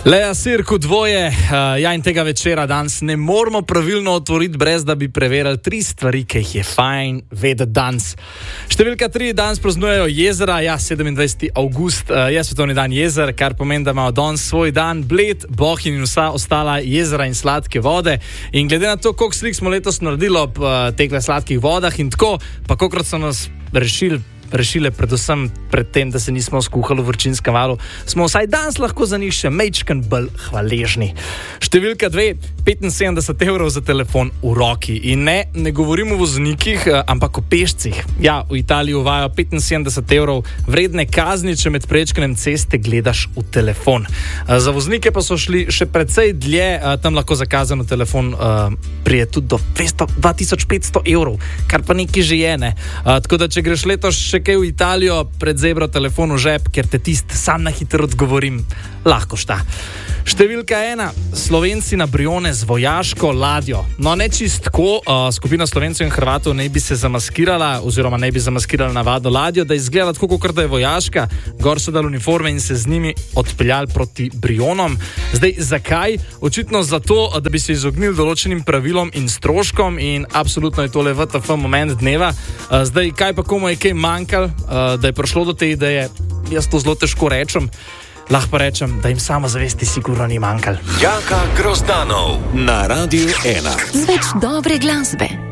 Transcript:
Lea Sirku dvoje, ja in tega večera danes ne moramo pravilno otvoriti, brez da bi preverili 3 stvari, ki jih je fajn vedeti danes. Številka 3, danes praznujejo jezera, 27. avgust je svetovni dan jezer, kar pomeni, da imajo danes svoj dan Bled, Bohinj in vsa ostala jezera in sladke vode. In glede na to, koliko slik smo letos naredili ob tehle sladkih vodah in tako, pa kolikrat so nas rešile, predvsem pred tem, da se nismo skuhali v vročinskem valu, smo vsaj danes lahko za njih še majčken bolj hvaležni. Številka 2, 75 € za telefon v roki. In ne govorimo o voznikih, ampak o pešcih. Ja, v Italiji uvajajo 75 € vredne kazni, če med prečkanjem ceste gledaš v telefon. Za voznike pa so šli še precej dlje, tam lahko zakazano telefon prije tudi do 2500 €, kar pa nekaj že je, ne. Tako da, če greš letos še kaj v Italijo, pred zebro telefon v žep, ker te sam na hitro odgovorim, lahko šta. Številka 1, Slovenci na Brione z vojaško ladjo. No, ne čist tako, skupina Slovencev in Hrvatov naj bi se zamaskirala, oziroma naj bi zamaskirala navadno ladjo, da izgleda tako, kot da je vojaška, gor so dali uniforme in se z njimi odpeljali proti Brionom. Zdaj, zakaj? Očitno zato, da bi se izognili določenim pravilom in stroškom in absolutno je tole VTF moment dneva. Zdaj, kaj pa komu je kaj manjkalo, da je prišlo do te ideje, jaz to zelo težko rečem. Lahko pa rečem, da jim samozavesti sigurno ni manjkalo. Jaka Grozdanov na Radiu 1. Z več dobre glasbe.